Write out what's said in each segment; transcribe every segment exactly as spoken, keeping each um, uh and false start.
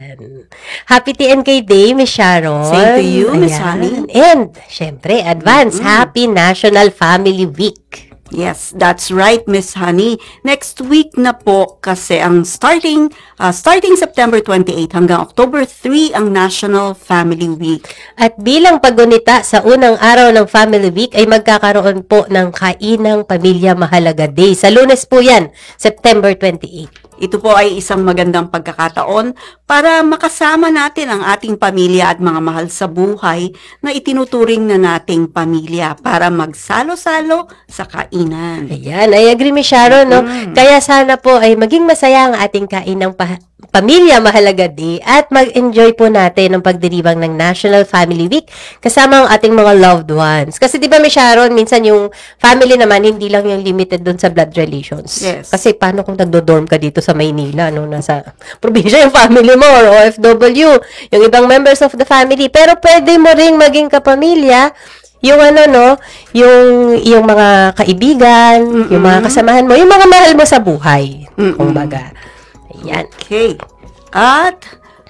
Ayan. Happy T N K Day, Miss Sharon. Same to you, Miss Ayan. Honey. And, syempre, advance Mm-mm. Happy National Family Week. Yes, that's right, Miss Honey. Next week na po kasi ang starting uh, starting September twenty-eighth hanggang October third ang National Family Week. At bilang paggunita sa unang araw ng Family Week ay magkakaroon po ng Kainang Pamilya Mahalaga Day. Sa Lunes po yan, September twenty-eighth. Ito po ay isang magandang pagkakataon para makasama natin ang ating pamilya at mga mahal sa buhay na itinuturing na nating pamilya para magsalo-salo sa kainan. Ayan, I agree, Miss Sharon, no? Mm. Kaya sana po ay maging masaya ang ating Kainang pa- Pamilya Mahalaga Day at mag-enjoy po natin ang pagdiriwang ng National Family Week kasama ang ating mga loved ones. Kasi di ba, Miss Sharon, minsan yung family naman hindi lang yung limited dun sa blood relations. Yes. Kasi paano kung nagdo-dorm ka dito sa Maynila, no, nasa probinsya yung family mo or O F W, yung ibang members of the family. Pero pwede mo ring maging kapamilya yung ano, no, yung yung mga kaibigan, Mm-mm. yung mga kasamahan mo, yung mga mahal mo sa buhay. Mm-mm. Kumbaga. Ayan. Okay. At,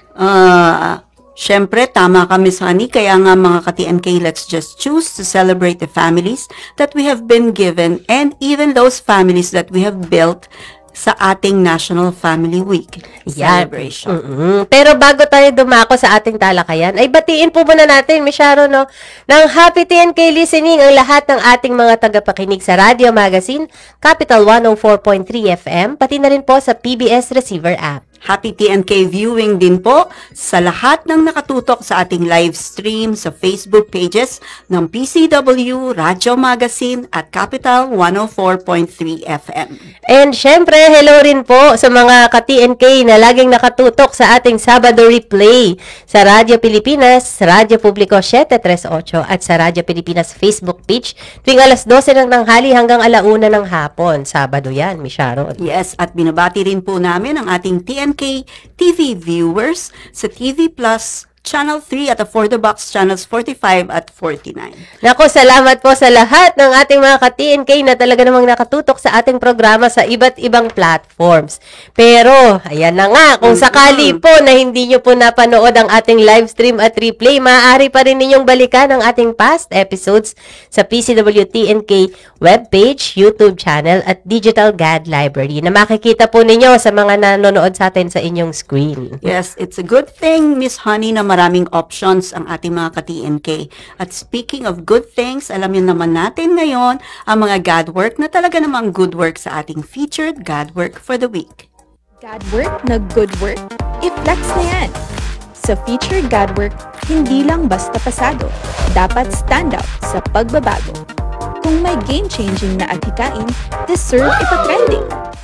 uh, syempre, tama ka, Miss Honey. Kaya nga mga ka-T N K, let's just choose to celebrate the families that we have been given and even those families that we have built sa ating National Family Week Yan. celebration. Mm-mm. Pero bago tayo dumako sa ating talakayan, ay batiin po muna natin, Miss Sharon, no, ng Happy T N K listening ang lahat ng ating mga tagapakinig sa Radio Magazine, Capital one oh four point three F M, pati na rin po sa P B S Receiver app. Happy T N K viewing din po sa lahat ng nakatutok sa ating live stream sa Facebook pages ng P C W, Radio Magazine at Capital one oh four point three F M. And syempre, hello rin po sa mga ka-T N K na laging nakatutok sa ating Sabado replay sa Radyo Pilipinas, Radyo Publiko seven three eight at sa Radyo Pilipinas Facebook page tuwing alas dose ng tanghali hanggang alauna ng hapon. Sabado yan, Miss Sharon. Yes, at binabati rin po namin ang ating T N K T V viewers sa T V Plus Channel three at For the Box Channels forty-five at forty-nine. Naku, salamat po sa lahat ng ating mga ka-T N K na talaga namang nakatutok sa ating programa sa iba't ibang platforms. Pero, ayan na nga, kung sakali po na hindi nyo po napanood ang ating live stream at replay, maaari pa rin ninyong balikan ang ating past episodes sa P C W T N K webpage, YouTube channel at Digital G A D Library na makikita po ninyo sa mga nanonood sa atin sa inyong screen. Yes, it's a good thing, Miss Honey, na maraming options ang ating mga ka-T N K. At speaking of good things, alam niyo naman natin ngayon ang mga God work na talaga namang good work sa ating featured God work for the week. God work na good work, i-flex na yan. Sa featured God work, hindi lang basta pasado, dapat stand out sa pagbabago. Kung may game-changing na adhikain, deserve ipa-trending.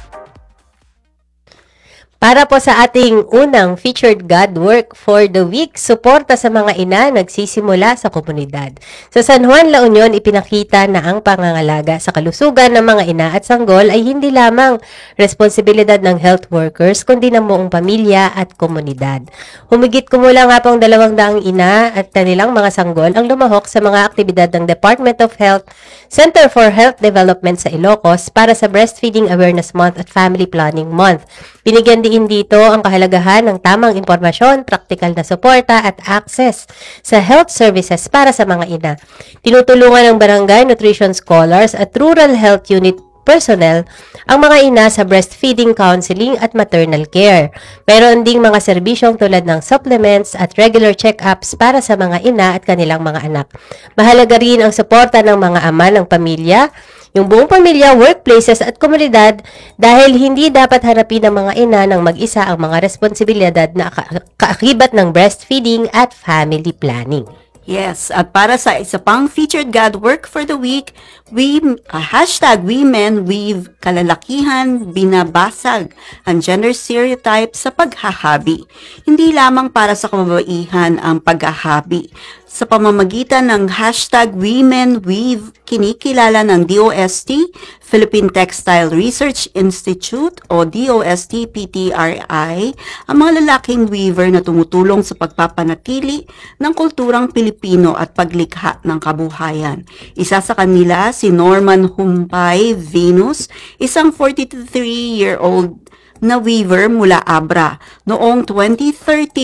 Para po sa ating unang featured God work for the week, suporta sa mga ina nagsisimula sa komunidad. Sa San Juan, La Union, ipinakita na ang pangangalaga sa kalusugan ng mga ina at sanggol ay hindi lamang responsibilidad ng health workers, kundi ng buong pamilya at komunidad. Humigit kumulang nga pong dalawang daang ina at kanilang mga sanggol ang lumahok sa mga aktibidad ng Department of Health Center for Health Development sa Ilocos para sa Breastfeeding Awareness Month at Family Planning Month. Binigyan din dito ang kahalagahan ng tamang impormasyon, praktikal na suporta at access sa health services para sa mga ina. Tinutulungan ng barangay nutrition scholars at rural health unit personnel ang mga ina sa breastfeeding counseling at maternal care. Meron ding mga serbisyong tulad ng supplements at regular check-ups para sa mga ina at kanilang mga anak. Mahalaga rin ang suporta ng mga ama ng pamilya, yung buong pamilya, workplaces at komunidad dahil hindi dapat harapin ng mga ina ng mag-isa ang mga responsibilidad na ka- kaakibat ng breastfeeding at family planning. Yes, at para sa isa pang featured God work for the week, we, uh, hashtag Women Weave Kalalakihan Binabasag ang gender stereotype sa paghahabi. Hindi lamang para sa kababaihan ang paghahabi. Sa pamamagitan ng hashtag Women Weave, kinikilala ng D O S T, Philippine Textile Research Institute o D O S T P T R I, ang mga lalaking weaver na tumutulong sa pagpapanatili ng kulturang Pilipino at paglikha ng kabuhayan. Isa sa kanila si Norman Humpay Venus, isang forty-three-year-old na weaver mula Abra. Noong twenty thirteen,